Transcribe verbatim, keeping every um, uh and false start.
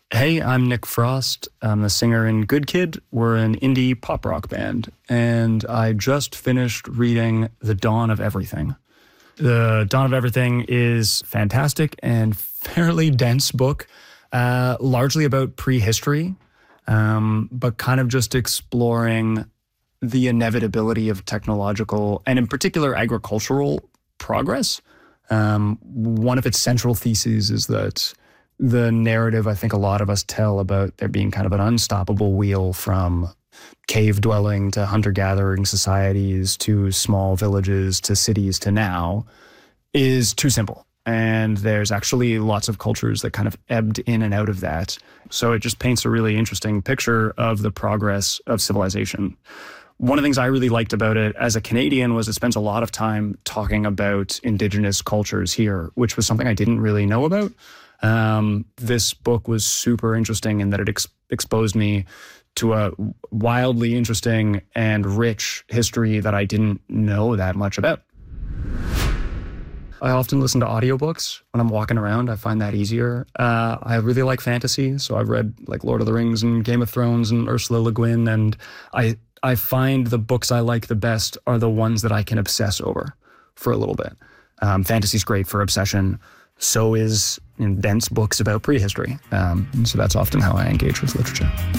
Hey, I'm Nick Frost. I'm the singer in Good Kid. We're an indie pop rock band, and I just finished reading The Dawn of Everything. The Dawn of Everything is fantastic and fairly dense book, uh, largely about prehistory, um, but kind of just exploring the inevitability of technological and in particular agricultural progress. Um, one of its central theses is that the narrative I think a lot of us tell about there being kind of an unstoppable wheel from cave dwelling to hunter-gathering societies to small villages to cities to now is too simple. And there's actually lots of cultures that kind of ebbed in and out of that. So it just paints a really interesting picture of the progress of civilization. One of the things I really liked about it as a Canadian was it spends a lot of time talking about Indigenous cultures here, which was something I didn't really know about. Um, this book was super interesting in that it ex- exposed me to a wildly interesting and rich history that I didn't know that much about. I often listen to audiobooks when I'm walking around. I find that easier. Uh, I really like fantasy, so I've read like Lord of the Rings and Game of Thrones and Ursula Le Guin, and I I find the books I like the best are the ones that I can obsess over for a little bit. Um, fantasy's great for obsession. So is you know, dense books about prehistory. Um, and so that's often how I engage with literature.